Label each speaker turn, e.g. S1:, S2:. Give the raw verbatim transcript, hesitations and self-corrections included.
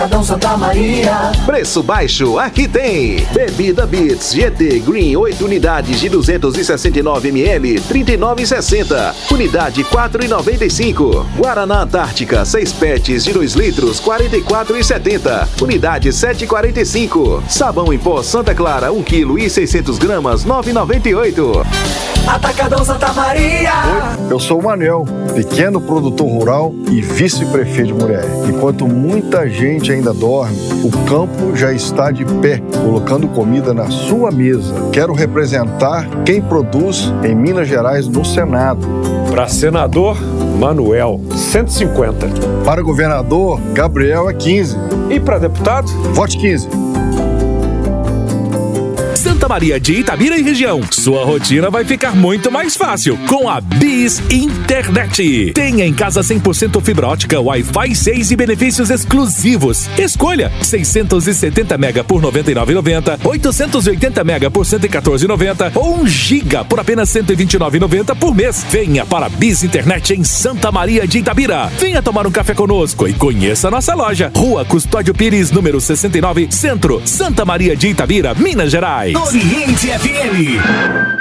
S1: Santa Maria.
S2: Preço baixo, aqui tem. Bebida Beats G T Green, oito unidades de duzentos e sessenta e nove mililitros, trinta e nove reais e sessenta centavos. Unidade quatro reais e noventa e cinco centavos. Guaraná Antártica, seis pets de dois litros, quarenta e quatro reais e setenta centavos. Unidade sete reais e quarenta e cinco centavos. Sabão em pó Santa Clara, um quilo e seiscentos gramas, nove reais e noventa e oito centavos.
S1: Atacadão Santa Maria.
S3: Oi, eu sou o Manuel, pequeno produtor rural e vice-prefeito de Muriaé. Enquanto muita gente ainda dorme, o campo já está de pé, colocando comida na sua mesa. Quero representar quem produz em Minas Gerais no Senado.
S4: Para senador, Manuel, cento e cinquenta.
S3: Para governador, Gabriel é quinze.
S4: E para deputado?
S3: Vote quinze.
S5: Santa Maria de Itabira e região. Sua rotina vai ficar muito mais fácil com a Bis Internet. Tenha em casa cem por cento fibra ótica, Wi-Fi seis e benefícios exclusivos. Escolha seiscentos e setenta mega por noventa e nove reais e noventa centavos, oitocentos e oitenta mega por cento e quatorze reais e noventa centavos ou um giga por apenas cento e vinte e nove reais e noventa centavos por mês. Venha para a Bis Internet em Santa Maria de Itabira. Venha tomar um café conosco e conheça a nossa loja. Rua Custódio Pires, número sessenta e nove, Centro, Santa Maria de Itabira, Minas Gerais.
S1: Oriente F M.